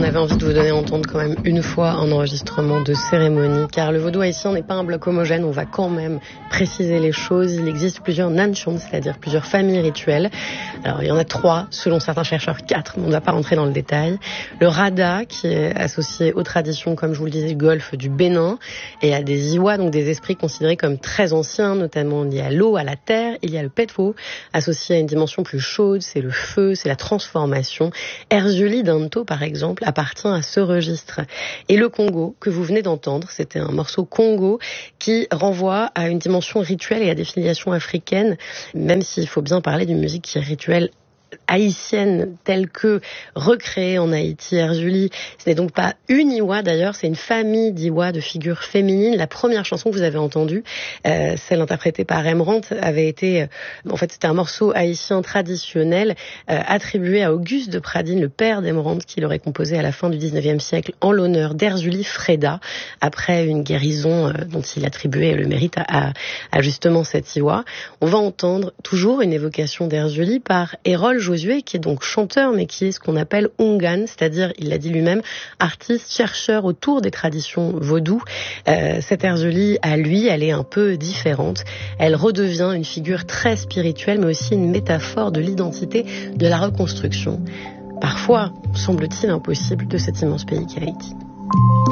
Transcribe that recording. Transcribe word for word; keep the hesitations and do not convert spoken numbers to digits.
avait envie de vous donner à entendre quand même une fois un enregistrement de cérémonie, car le vaudou haïtien n'est pas un bloc homogène, on va quand même préciser les choses. Il existe plusieurs nanchons, c'est-à-dire plusieurs familles rituelles. Alors il y en a trois, selon certains chercheurs quatre, mais on ne va pas rentrer dans le détail. Le rada, qui est associé aux traditions, comme je vous le disais, du golfe du Bénin, et à des iwa, donc des esprits considérés comme très anciens, notamment liés à l'eau, à la terre. Il y a le petwo, associé à une dimension plus chaude, c'est le feu, c'est la transformation. Erzuli Danto, par exemple, appartient à ce registre. Et le Congo, que vous venez d'entendre, c'était un morceau Congo qui renvoie à une dimension rituelle et à des filiations africaines, même s'il faut bien parler d'une musique qui est rituelle haïtienne telle que recréée en Haïti. Erzuli, ce n'est donc pas une Iwa d'ailleurs, c'est une famille d'Iwa, de figures féminines. La première chanson que vous avez entendue, euh, celle interprétée par Rembrandt, avait été, euh, en fait c'était un morceau haïtien traditionnel euh, attribué à Auguste de Pradines, le père d'Rembrandt, qui l'aurait composé à la fin du dix-neuvième siècle en l'honneur d'Erzuli Freda, après une guérison euh, dont il attribuait le mérite à, à, à justement cette Iwa. On va entendre toujours une évocation d'Erzuli par Hérol Josué, qui est donc chanteur, mais qui est ce qu'on appelle Ungan, c'est-à-dire, il l'a dit lui-même, artiste, chercheur autour des traditions vaudou. Euh, cette Erzuli, à lui, elle est un peu différente. Elle redevient une figure très spirituelle, mais aussi une métaphore de l'identité, de la reconstruction. Parfois, semble-t-il impossible, de cet immense pays qu'est Haïti.